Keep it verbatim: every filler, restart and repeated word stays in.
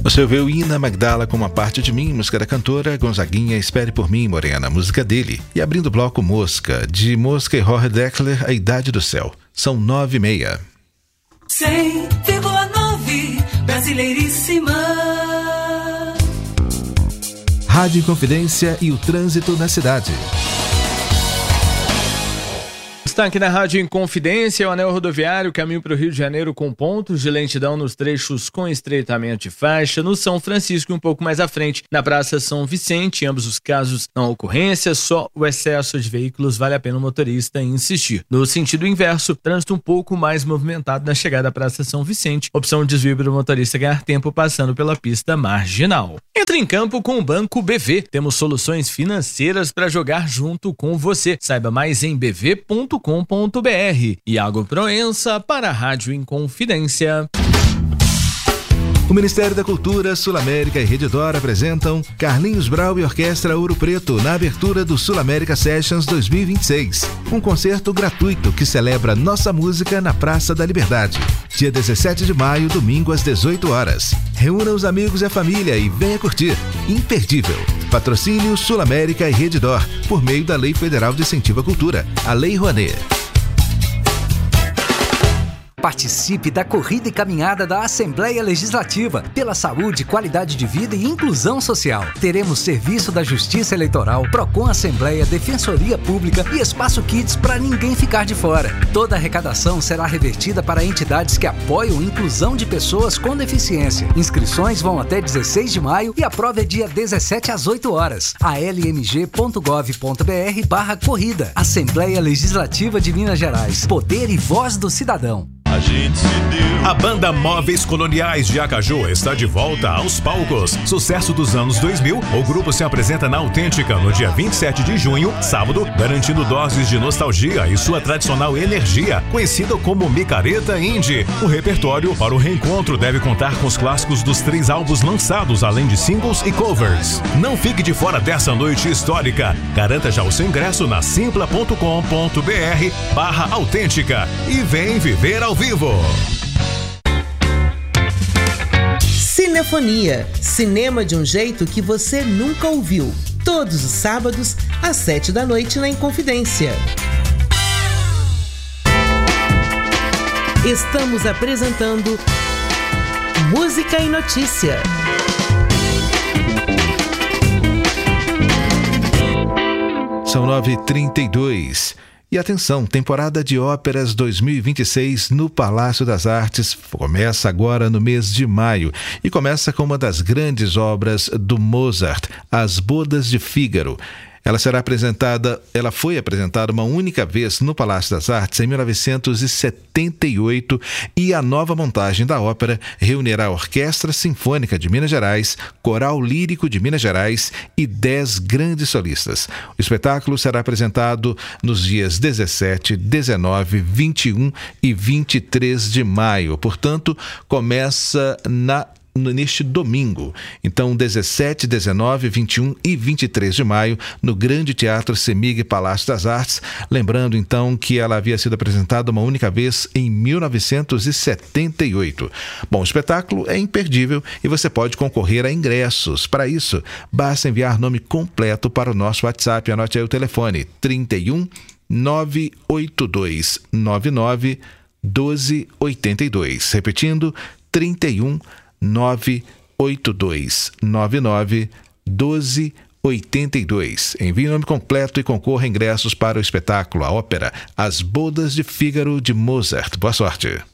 Você ouviu Ina Magdala com Uma Parte de Mim, música da cantora Gonzaguinha, Espere por Mim, Morena, música dele. E abrindo o bloco Mosca, de Mosca e Jorge Drexler, A Idade do Céu. São nove e meia. cem vírgula nove Brasileiríssima. Rádio Inconfidência e o trânsito na cidade. Está aqui na Rádio Inconfidência, o anel rodoviário, caminho para o Rio de Janeiro com pontos de lentidão nos trechos com estreitamento de faixa, no São Francisco e um pouco mais à frente, na Praça São Vicente. Em ambos os casos, não há ocorrência, só o excesso de veículos vale a pena o motorista insistir. No sentido inverso, trânsito um pouco mais movimentado na chegada à Praça São Vicente, opção de desvio para o motorista ganhar tempo passando pela pista marginal. Entre em campo com o Banco B V, temos soluções financeiras para jogar junto com você. Saiba mais em b v ponto com ponto b r. Iago Proença para a Rádio Inconfidência. O Ministério da Cultura, Sul América e Rede D'Or apresentam Carlinhos Brau e Orquestra Ouro Preto na abertura do Sul América Sessions dois mil e vinte e seis. Um concerto gratuito que celebra nossa música na Praça da Liberdade. Dia dezessete de maio, domingo às dezoito horas. Reúna os amigos e a família e venha curtir. Imperdível. Patrocínio Sul América e Rede D'Or, por meio da Lei Federal de Incentivo à Cultura, a Lei Rouanet. Participe da corrida e caminhada da Assembleia Legislativa pela saúde, qualidade de vida e inclusão social. Teremos serviço da Justiça Eleitoral, Procon Assembleia, Defensoria Pública e Espaço Kids para ninguém ficar de fora. Toda a arrecadação será revertida para entidades que apoiam a inclusão de pessoas com deficiência. Inscrições vão até dezesseis de maio e a prova é dia dezessete às oito horas. a l m g ponto gov ponto b r barra corrida. Assembleia Legislativa de Minas Gerais. Poder e voz do cidadão. A gente se deu. A banda Móveis Coloniais de Acaju está de volta aos palcos. Sucesso dos anos dois mil, o grupo se apresenta na Autêntica no dia vinte e sete de junho, sábado, garantindo doses de nostalgia e sua tradicional energia, conhecida como micareta indie. O repertório para o reencontro deve contar com os clássicos dos três álbuns lançados, além de singles e covers. Não fique de fora dessa noite histórica. Garanta já o seu ingresso na simpla ponto com ponto b r barra autêntica e vem viver ao vivo. Cinefonia, cinema de um jeito que você nunca ouviu. Todos os sábados, às sete da noite na Inconfidência. Estamos apresentando Música e Notícia. São nove e trinta e dois. E atenção, temporada de óperas dois mil e vinte e seis no Palácio das Artes começa agora no mês de maio e começa com uma das grandes obras do Mozart, As Bodas de Fígaro. Ela será apresentada, ela foi apresentada uma única vez no Palácio das Artes em mil novecentos e setenta e oito e a nova montagem da ópera reunirá a Orquestra Sinfônica de Minas Gerais, Coral Lírico de Minas Gerais e dez grandes solistas. O espetáculo será apresentado nos dias dezessete, dezenove, vinte e um e vinte e três de maio. Portanto, começa na neste domingo. Então, dezessete, dezenove, vinte e um e vinte e três de maio, no Grande Teatro Semig Palácio das Artes. Lembrando, então, que ela havia sido apresentada uma única vez em mil novecentos e setenta e oito. Bom, o espetáculo é imperdível e você pode concorrer a ingressos. Para isso, basta enviar nome completo para o nosso WhatsApp. Anote aí o telefone: trinta e um, nove oito dois nove nove, doze oitenta e dois. Repetindo, trinta e um, nove oito dois nove nove, doze oitenta e dois. Envie o nome completo e concorra a ingressos para o espetáculo, a ópera As Bodas de Fígaro de Mozart. Boa sorte!